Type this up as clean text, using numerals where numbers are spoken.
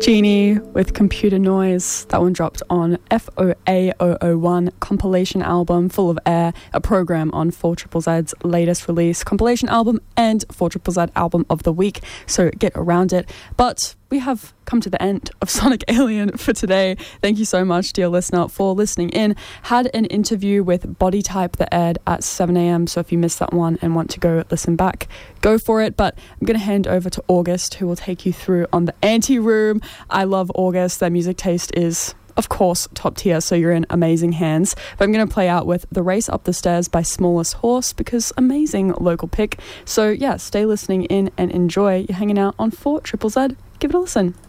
Genie with Computer Noise. That one dropped on FOA001 compilation album Full of Air, a program on 4ZZZ's latest release compilation album and 4ZZZ album of the week, so get around it. But we have come to the end of Sonic Alien for today. Thank you so much, dear listener, for listening in. Had an interview with Body Type that aired at 7 a.m, so if you missed that one and want to go listen back, go for it. But I'm going to hand over to August, who will take you through on the Anti-Room. I love August. Their music taste is, of course, top tier, so you're in amazing hands. But I'm going to play out with The Race Up the Stairs by Smallest Horse, because amazing local pick. So yeah, stay listening in and enjoy. You're hanging out on 4ZZZ. Give it a listen.